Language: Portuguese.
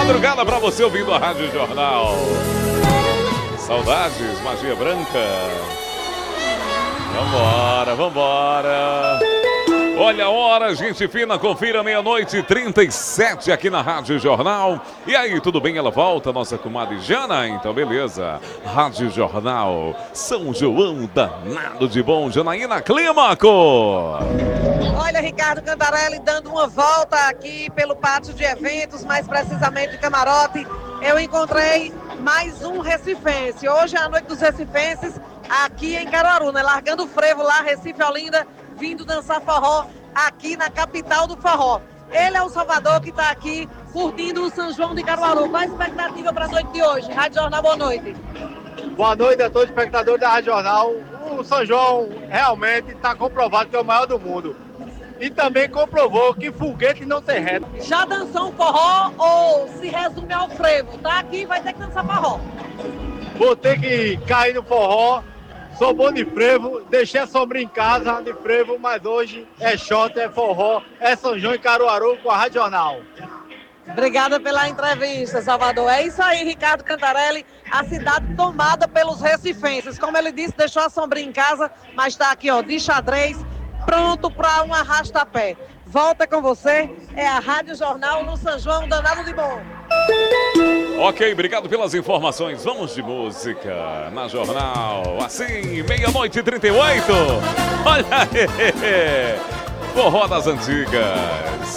madrugada pra você ouvindo a Rádio Jornal. Saudades, magia branca. Vambora, vambora. Olha a hora, gente fina, confira 00:37 aqui na Rádio Jornal. E aí, tudo bem? Ela volta, nossa comadre Jana? Então, beleza. Rádio Jornal, São João danado de bom. Janaína Clímaco. Olha, Ricardo Cantarelli dando uma volta aqui pelo pátio de eventos, mais precisamente de camarote. Eu encontrei mais um recifense. Hoje é a noite dos recifenses aqui em Caruaru, né? Largando o frevo lá, Recife, Olinda, vindo dançar forró aqui na capital do forró. Ele é o Salvador que está aqui curtindo o São João de Caruaru. Qual a expectativa para a noite de hoje? Rádio Jornal, boa noite. Boa noite a todos os espectadores da Rádio Jornal. O São João realmente está comprovado que é o maior do mundo. E também comprovou que foguete não tem reta. Já dançou um forró ou se resume ao frevo? Tá aqui, vai ter que dançar forró. Vou ter que cair no forró. Sou bom de frevo, deixei a sombra em casa de frevo, mas hoje é shot, é forró, é São João e Caruaru com a Rádio Jornal. Obrigada pela entrevista, Salvador. É isso aí, Ricardo Cantarelli, a cidade tomada pelos recifenses. Como ele disse, deixou a sombrinha em casa, mas está aqui, ó, de xadrez, pronto para um arrasta-pé. Volta com você, é a Rádio Jornal no São João danado de bom. Ok, obrigado pelas informações. Vamos de música na Jornal. Assim, 00:38. Olha aí, forró das antigas.